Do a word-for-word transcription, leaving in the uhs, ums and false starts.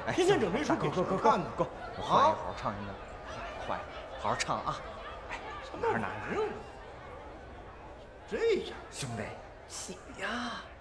天天整这出给谁看呢？ 够，我换一个好好唱一个，换，好好唱啊！哎，哪儿哪儿？ 这样， 兄弟，起呀！